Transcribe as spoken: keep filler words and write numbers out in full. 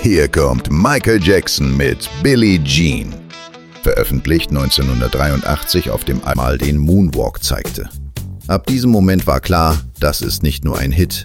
Hier kommt Michael Jackson mit Billie Jean, veröffentlicht neunzehnhundertdreiundachtzig, auf dem einmal den Moonwalk zeigte. Ab diesem Moment war klar, das ist nicht nur ein Hit,